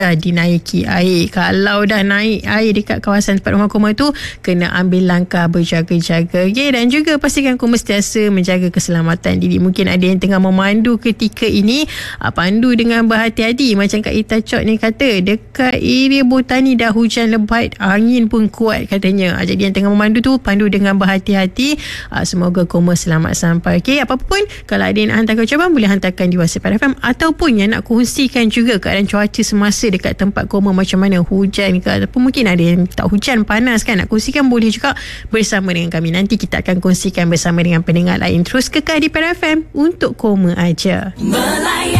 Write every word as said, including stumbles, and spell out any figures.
dinaiki air. Kalau dah naik air dekat kawasan tempat rumah koma tu, kena ambil langkah berjaga-jaga. Okay? Dan juga pastikan koma sentiasa menjaga keselamatan diri. Mungkin ada yang tengah memandu ketika ini, pandu dengan berhati-hati. Macam Kak Ita Chok ni kata, dekat area Botani dah hujan lebat, angin pun kuat katanya. Jadi yang tengah memandu tu, pandu dengan berhati-hati. Semoga koma selamat sampai. Okay? Apa pun, kalau ada yang nak hantarkan ucapan, boleh hantarkan di WhatsApp F M, ataupun yang nak kongsikan juga keadaan cuaca semasa dekat tempat koma macam mana, hujan ke, ataupun mungkin ada yang tak hujan, panas kan, nak kongsikan boleh juga bersama dengan kami. Nanti kita akan kongsikan bersama dengan pendengar lain. Terus kekal di F M untuk Koma Aja. Melaya.